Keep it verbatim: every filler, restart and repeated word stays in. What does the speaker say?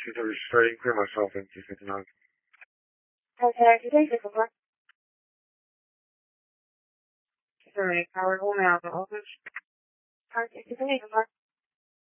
two thirty starting, clear myself in two fifty-nine. Contact today, six o'clock. Sorry, power home out, office. Contact today, six o'clock.